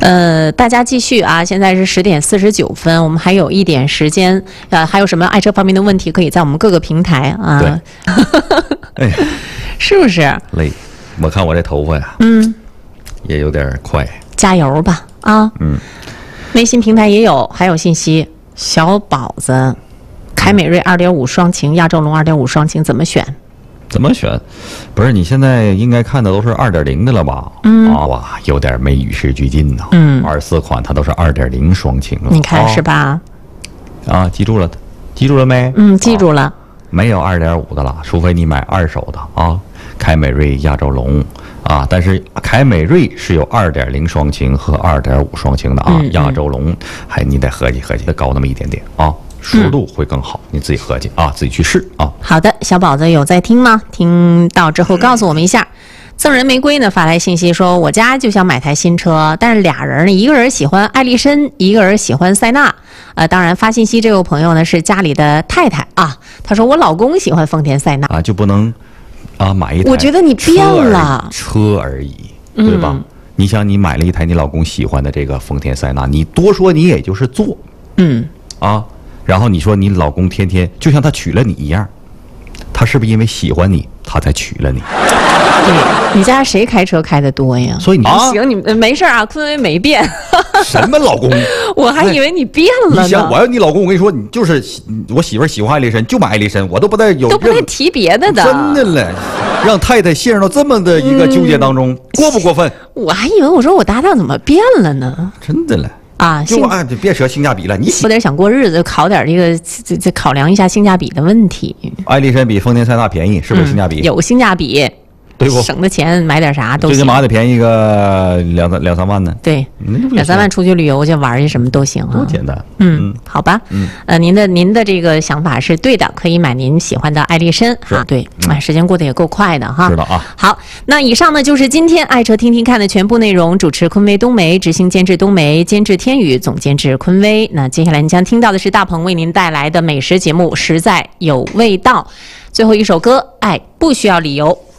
大家继续啊，现在是10:49，我们还有一点时间，还有什么爱车方面的问题，可以在我们各个平台啊。 对，哎， 是不是？ 累，我看我这头发呀，也有点快。 加油吧啊！微信平台也有，还有信息。小宝子，凯美瑞2.5双擎，亚洲龙2.5双擎怎么选？ 怎么选？不是，你现在应该看的都是2.0的了吧？哇，有点没与时俱进呐。24款它都是2.0双擎了。 你看是吧？ 啊，记住了没？ 记住了。 没有2.5的了，除非你买二手的啊。凯美瑞、亚洲龙啊，但是凯美瑞是有2.0双擎和2.5双擎的啊。亚洲龙你得合计合计，高那么一点点啊。熟度会更好，你自己合计啊，自己去试啊。 好的，小宝子有在听吗？听到之后告诉我们一下。赠人玫瑰呢发来信息说，我家就想买台新车，但是俩人呢，一个人喜欢艾力绅，一个人喜欢塞纳。当然发信息这位朋友呢是家里的太太啊，他说我老公喜欢丰田塞纳啊，就不能买一台。 我觉得你变了， 车而已，对吧？你想你买了一台你老公喜欢的这个丰田塞纳，你多说你也就是坐，然后你说你老公天天就像他娶了你一样，他是不是因为喜欢你，他才娶了你？ 对，你家谁开车开的多呀？ 所以你行，你没事啊，坤威没变。 什么老公？ 我还以为你变了呢。 你想，我要你老公，我跟你说，你就是我媳妇喜欢艾力绅，就买艾力绅，我都不带都不带提别的的。 真的嘞，让太太陷入到这么的一个纠结当中，过不过分？ 我还以为我说我搭档怎么变了呢？ 真的嘞。就别扯性价比了，你有点想过日子，考点这考量一下性价比的问题。 艾力绅比丰田塞纳便宜，是不是性价比？ 有性价比， 对不？ 省的钱买点啥都行。 最起码得便宜个两三万呢。 对，2-3万出去旅游去玩去什么都行啊。 多简单。 好吧。您的这个想法是对的，可以买您喜欢的艾力绅哈。对，时间过得也够快的哈。 知道啊。 好，那以上呢就是今天爱车听听看的全部内容。主持昆威冬梅，执行监制冬梅，监制天宇，总监制昆威。那接下来您将听到的是大鹏为您带来的美食节目，实在有味道。最后一首歌，爱不需要理由。